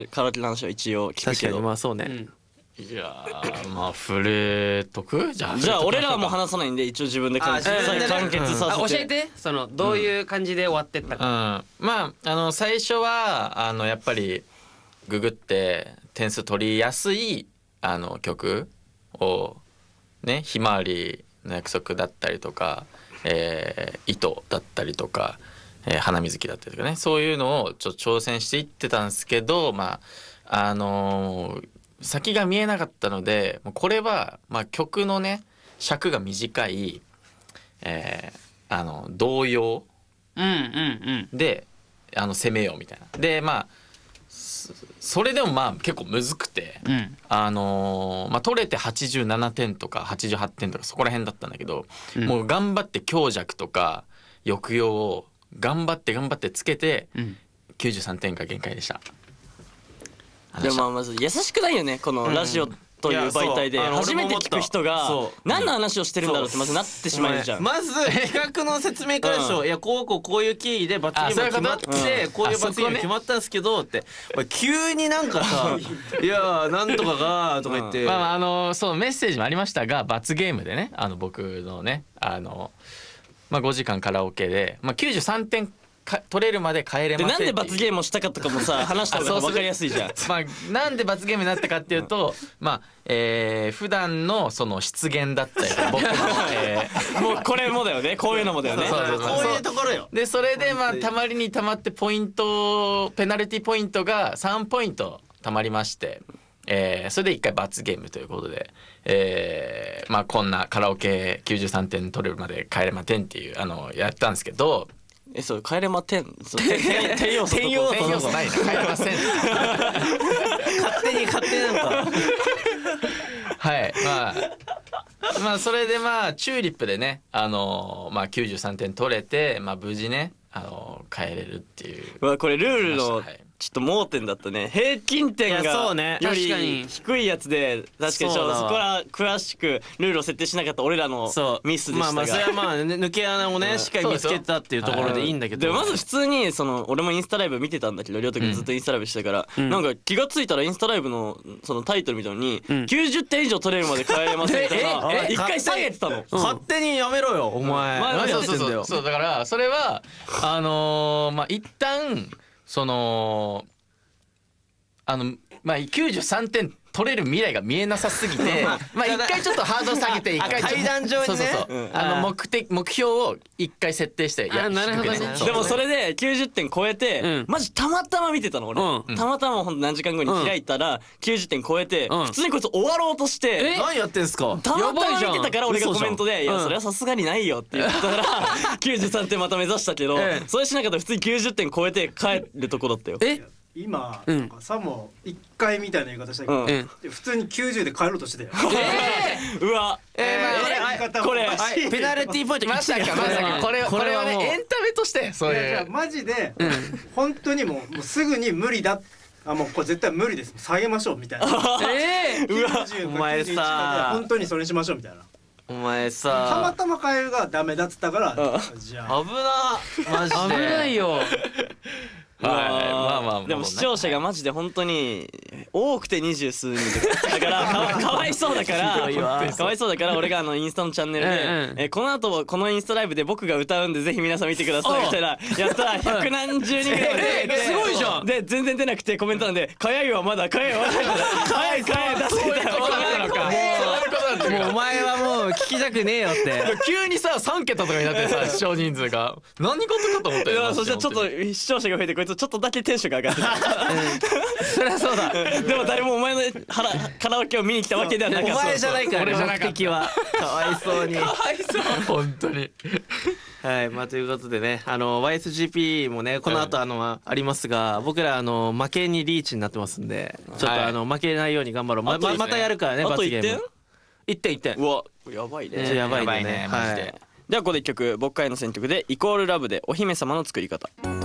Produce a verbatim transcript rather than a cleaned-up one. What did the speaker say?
カラオケの話は一応聞くけど。 確かにまあそうね、 うんいやーまあ触れとくじゃあじゃあ俺らはもう話さないんで一応自分で完あ自分でね完結さあせて。 教えてそのどういう感じで終わってったうんか。 まああの最初はあのやっぱりググって点数取りやすいあの曲をねひまわりの約束だったりとか、えー、糸だったりとか、えー、花水木だったりとかねそういうのをちょっと挑戦していってたんですけどまああのー先が見えなかったのでもうこれはまあ曲のね尺が短い、えー、あの童謡うんうんであの攻めようみたいな。でまあそそれでもまあ結構むずくて、 うんうんあのーまあ、取れてはちじゅうななてんとかはちじゅうはちてんとかそこら辺だったんだけど、 うんもう頑張って強弱とか抑揚を頑張って頑張ってつけてうんきゅうじゅうさんてんが限界でした。 でもまあまず優しくないよねこのラジオという媒体でいやそうあの初めて聞く人が俺も思ったそう何の話をしてるんだろうってまずなってしまうじゃん。 まず企画の説明からでしょ、 うんいやこうこうこういう経緯で罰ゲームが決まってあそういうこういう罰ゲーム決まったんですけどってお前急になんかさいやなんとかがとか言って、 まあまああのそうメッセージもありましたが罰ゲームでねあの僕のねあの、まあ、ごじかんカラオケで、まあ、きゅうじゅうさんてんか取れるまで帰れでなんませんっていうで罰ゲームをしたかとかもさ話した方が分かりやすいじゃん。 まあ、なんで罰ゲームになったかっていうと、まあえー、普段のその失言だったりとか僕の、えーもうこれもだよねこういうのもだよね。 そうそうそうこういうところよ。 でそれでまあたまりにたまってポイントペナルティポイントがさんポイントたまりまして、えー、それでいっかい罰ゲームということで、えー、まあこんなカラオケきゅうじゅうさんてん取れるまで帰れまてんっていうあのやったんですけど。 えそう帰れまてんそう点点要素と点要素要素ないな帰れません勝手に勝手になんかはいまあまあそれでまあチューリップでねあのーまあきゅうじゅうさんてん取れてまあ無事ねあのー帰れるっていううわこれルールのはいちょっと盲点だったね。平均点いやそがうねよ確かにり低いやつで確かにちょそうだわそこは詳しくルールを設定しなかった俺らのそうミスでしたが。 まあまあそれはまあ、ね、抜け穴をねしっかり見つけたっていうところでいいんだけど、 でもまず普通にその俺もインスタライブ見てたんだけどりょうたくんずっとインスタライブしてたから、 んなんか気がついたらインスタライブのそのタイトルみたいのに、 んきゅうじゅってん以上取れるまで帰れませんみたいなええ一回下げてたの。 勝手にやめろよお前、 まあ何やそうそうってんだよ。 そうそうだからそれはあのーまあ一旦そのあのまあきゅうじゅうさんてん取れる未来が見えなさすぎてまあ一回ちょっとハードル下げて一回ちょっと階段上にねそうそうそう、 うんあの目的目標を一回設定してあなるほどね低くそうでもそれできゅうじゅってん超えて、 うんマジたまたま見てたの俺、 うんたまたまほんと何時間後に開いたらきゅうじゅってん超えて、 うん普通にこいつ終わろうとして、 何やってんすか。 たまたま見てたから俺がコメントで「いやうんそれはさすがにないよ」って言ったらきゅうじゅうさんてんまた目指したけど、 ええそれしなかったら普通にきゅうじゅってん超えて帰るとこだったよ。 え今、 うんなんかさもいっかいみたいな言い方したけど、 うんうんで普通にきゅうじゅうで帰ろうとしてたよ。 うわえーまあこれ言い方もこれおかしいペナルティーポイントまさかまさかこれこれはねこれはもうエンタメとしてそういやじゃあいうマジで、 うん本当にもうもうすぐに無理だ。あもうこれ絶対無理です。下げましょうみたいな。 えうわきゅうじゅうかお前きゅうじゅういちかさで本当にそれにしましょうみたいな。 お前たまさたま変えるがダメだっつったから、 うんじゃあ危なマジで危ないよ。 はいまあまあまあでも視聴者がマジで本当に多くて二十数人とかだからかわかわいそうだからひどいわかわいそうだから俺があのインスタのチャンネルでうんうんえこの後このインスタライブで僕が歌うんでぜひ皆さん見てくださいみたいなやったら百何十人ぐらいまで出てえすごいじゃんで全然出なくてコメントなんで「かやいはまだかやいはまだ早い早い出せたそういうことなのかそういうことなんだもうお前はもう聞きたくねえよって急にささん桁とかになってさ視聴人数が何事かと思ったいよやそしたらちょっと視聴者が増えてこいつちょっとだけテンションが上がってたそりゃそうだ。 でも誰もお前のはらカラオケを見に来たわけではなかった。 お前じゃないから俺じゃなかった目的はかわいそうに本当にはいまあということでねあの ワイエスジーピー もねこの後あのありますが僕らあの負けにリーチになってますんでちょっとあの負けないように頑張ろうまあとままたやるからねあと罰ゲームいってんいってんいってんうわやばいね。 ちょっとやばいやばいねねマジではいではここで一曲僕からの選曲で「イコールラブ」でお姫様の作り方。